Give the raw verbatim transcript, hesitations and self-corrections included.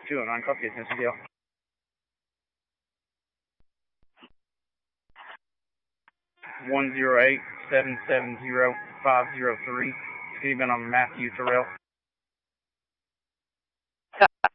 two oh nine, copy, attention deal. one zero eight, seven seven zero, five zero three. It's going to be on Matthew Terrell.